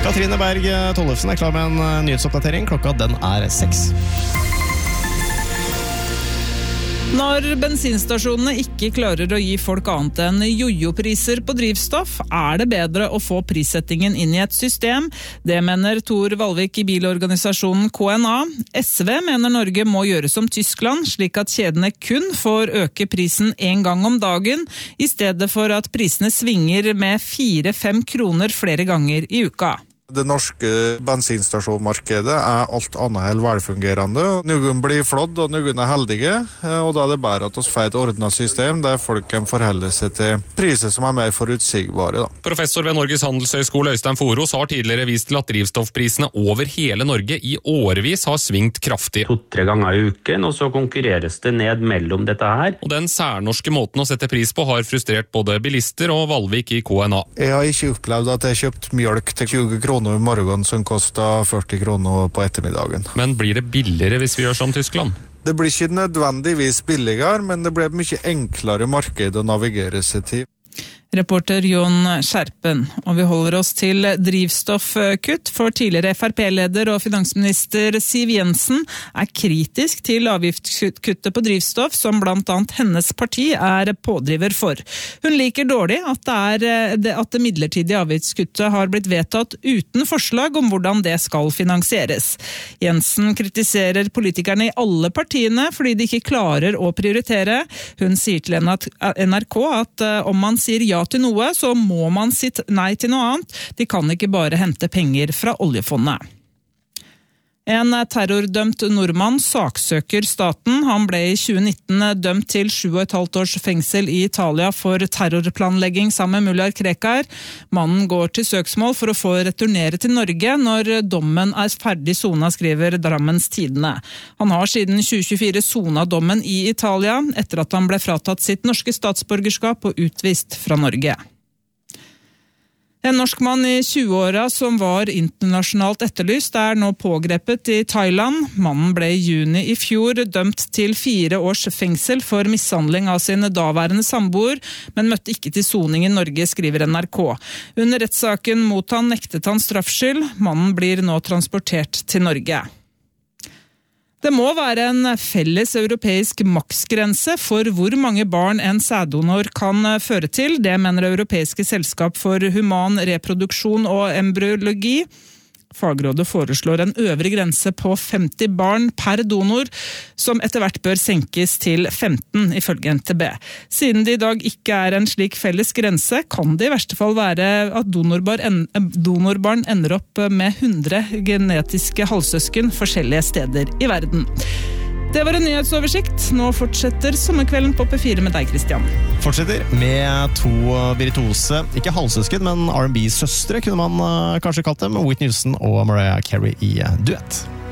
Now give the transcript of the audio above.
Katrine Berg Tollefsen klar med en nyhetsoppdatering. Klokka den 6. Når bensinstasjonene ikke klarer å gi folk annet enn jojo-priser på drivstoff, det bedre å få prissettingen inn i et system. Det mener Tor Valvik i bilorganisasjonen KNA. SV mener Norge må gjøre som Tyskland, slik at kjedene kun får øke prisen en gang om dagen, i stedet for at prisene svinger med 4-5 kroner flere ganger i uka. Det norske bensinstasjonmarkedet alt annet enn velfungerende. Noen blir flådd, og noen heldige, og da det bare at vi får et ordnet system der folk kan forholde seg til priser som mer forutsigbare. Professor ved Norges Handelshøyskole Øystein Foros har tidligere vist til at drivstoffprisene over hele Norge i årevis har svingt kraftig. 2-3 ganger i uken, og så konkurreres det ned mellom dette her. Og den særnorske måten å sette pris på har frustrert både bilister og Valvik i KNA. Jeg har ikke opplevd at jeg har kjøpt mjølk til 20 kroner i morgen som koster 40 kroner på ettermiddagen. Men blir det billigere hvis vi gjør som Tyskland? Det blir ikke nødvendigvis billigere, men det blir et mye enklere marked å navigere seg til. Reporter Jon Skjerpen, og vi holder oss til drivstoffkutt, for tidligere FrP-leder og finansminister Siv Jensen kritisk til avgiftskuttet på drivstoff, som blant annet hennes parti pådriver for. Hun liker dårlig at det midlertidige avgiftskuttet har blitt vedtatt uten forslag om hvordan det skal finansieres. Jensen kritiserer politikerne i alle partiene fordi de ikke klarer å prioritere. Hun sier til NRK at om man sier ja til noe, så må man si nei til noe annet. De kan ikke bare hente penger fra oljefondet. En terrordømt nordmann saksøker staten. Han ble i 2019 dømt til 7,5 års fengsel i Italia for terrorplanlegging sammen med Mullah Krekar. Mannen går til søksmål for å få returnere til Norge når dommen ferdig sona, skriver Drammens Tidende. Han har siden 2024 sona dommen i Italia, etter at han ble fratatt sitt norske statsborgerskap og utvist fra Norge. En norsk mann i 20-åra som var internasjonalt etterlyst nå pågrepet i Thailand. Mannen ble i juni i fjor dømt til 4 års fengsel for mishandling av sin daværende samboer, men møtte ikke til soning i Norge, skriver NRK. Under rettssaken mot han nektet han straffskyld. Mannen blir nå transportert til Norge. Det må være en felles europeisk maksgrense for hvor mange barn en sæddonor kan føre til. Det mener Europeiske selskap for human reproduksjon og embryologi. Fagrådet foreslår en øvre grense på 50 barn per donor, som etter hvert bør senkes til 15, ifølge NTB. Siden det i dag ikke en slik felles grense, kan det i verste fall være at donorbarn ender opp med 100 genetiske halvsøsken forskjellige steder i verden. Det var en nyhetsoversikt. Nå fortsetter sommerkvelden på P4 med deg, Christian. Fortsetter med 2 virtuose, ikke halvsøsken, men R&B-søstre kunne man kanskje kalt dem, Whitney Houston og Mariah Carey i duett.